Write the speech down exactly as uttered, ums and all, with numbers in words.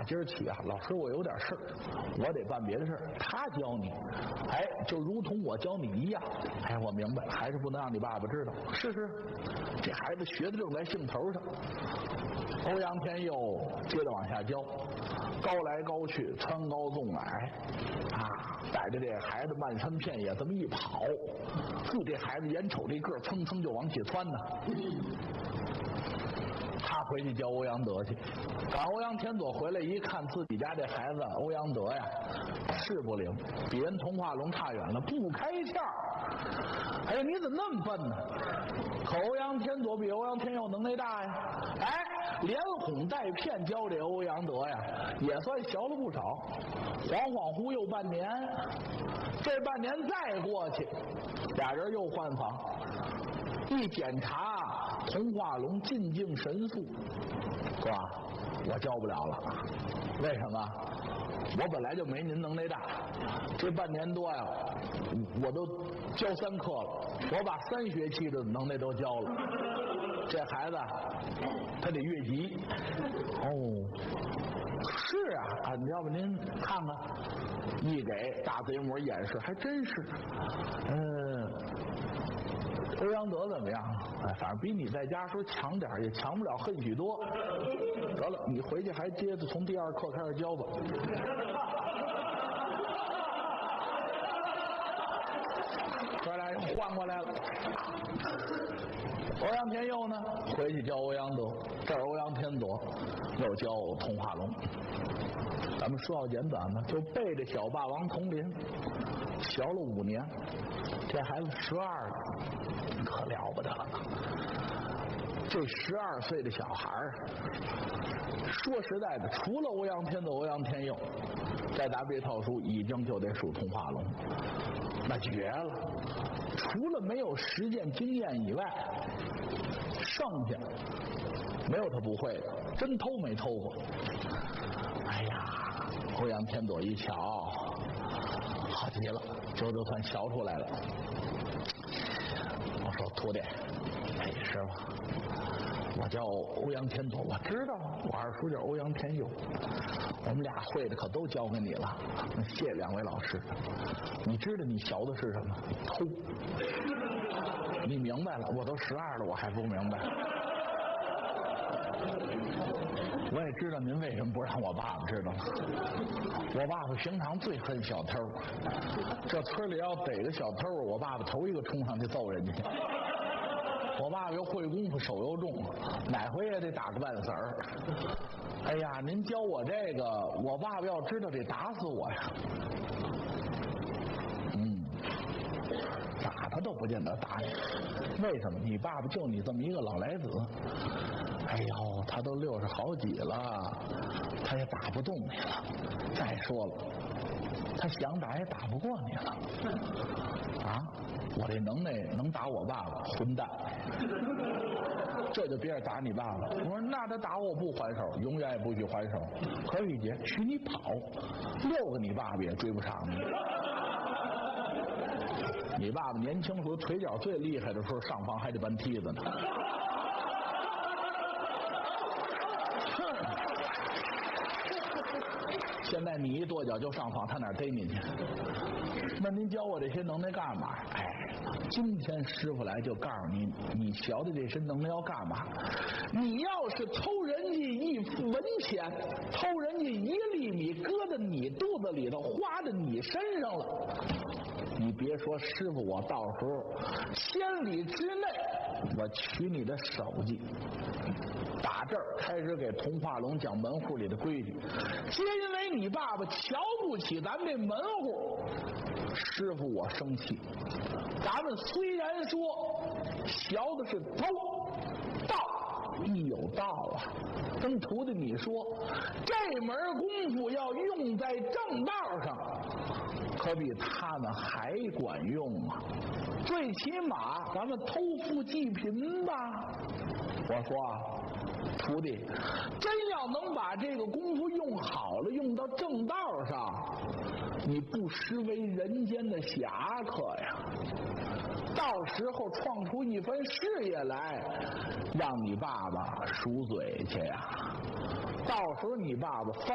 今儿起啊，老师我有点事儿，我得办别的事儿，他教你，哎，就如同我教你一样。哎，我明白，还是不能让你爸爸知道。是是，这孩子学的正在兴头上。欧阳天佑接着往下教，高来高去，穿高纵矮，啊，带着这孩子漫山遍野这么一跑，就这孩子眼瞅这个蹭蹭就往起窜呢。他回去教欧阳德去，赶欧阳天佐回来一看，自己家这孩子欧阳德呀，是不灵，比人童话龙差远了，不开窍。哎呀，你怎么那么笨呢？可欧阳天佐比欧阳天佑能耐大呀！哎，连哄带骗教这欧阳德呀，也算学了不少。恍恍惚又半年，这半年再过去，俩人又换房。一检查，童话龙进境神速，哥，我教不了了。为什么？我本来就没您能耐大，这半年多呀，我都教三课了，我把三学期的能耐都教了。这孩子他得越级。哦，是啊，啊，要不您看看，一给大贼模演示，还真是，嗯。欧阳德怎么样？哎，反正比你在家时候强点，也强不了恨许多。得了，你回去还接着从第二课开始教吧。哥俩又换过来了。欧阳天佑呢，回去教欧阳德，这儿欧阳天佐又教童话龙。咱们说要简短嘛，就背着小霸王佟林学了五年，这孩子十二了，可了不得了。这十二岁的小孩儿，说实在的，除了欧阳天佐、欧阳天佑，在咱们这套书已经就得数童话龙，那绝了。除了没有实践经验以外，剩下没有他不会的，真偷没偷过。哎呀，欧阳天佐一瞧，好极了，这就算学出来了。我说徒弟，哎，师傅，我叫欧阳天佐，我知道我二叔叫欧阳天佑，我们俩会的可都交给你了，谢谢两位老师。你知道你学的是什么？偷。你明白了，我都十二了，我还不明白。我也知道您为什么不让我爸爸知道了。我爸爸平常最恨小偷，这村里要逮个小偷，我爸爸头一个冲上去揍人家去。我爸爸又会功夫，手又重，哪回也得打个半死儿。哎呀，您教我这个，我爸爸要知道得打死我呀。嗯，打他都不见得打你，为什么？你爸爸就你这么一个老来子。哎呦，他都六十好几了，他也打不动你了。再说了，他想打也打不过你了。啊，我这能耐能打我爸爸，混蛋！这就别人打你爸爸。我说那他打我不还手，永远也不许还手。可雨杰，许你跑，六个你爸爸也追不上你。你爸爸年轻时候腿脚最厉害的时候，上房还得搬梯子呢。现在你一跺脚就上访，他哪逮你去？那您教我这些能耐干嘛？哎，今天师傅来就告诉你，你学的这些能耐要干嘛？你要是偷人家一文钱，偷人家一粒米，搁在你肚子里头，花在你身上了，你别说师傅，我到时候千里之内我取你的手迹。打这儿开始给童话龙讲门户里的规矩，皆因为你爸爸瞧不起咱们这门户，师傅我生气。咱们虽然说学的是偷，道亦有道啊，跟徒弟你说，这门功夫要用在正道上，可比他们还管用啊！最起码咱们偷富济贫吧。我说啊，徒弟，真要能把这个功夫用好了，用到正道上，你不失为人间的侠客呀！到时候创出一番事业来，让你爸爸赎嘴去呀！到时候你爸爸